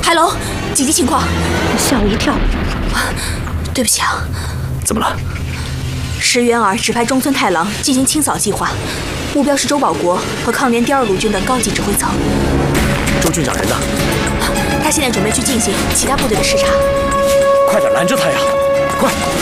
海龙，紧急情况！ 吓我一跳。 对不起啊。 怎么了？ 石原儿指派中村太郎进行清扫计划，目标是周保国和抗联第2路军的高级指挥层。 周军长人呢？ 他现在准备去进行其他部队的视察。 快点拦着他呀！快！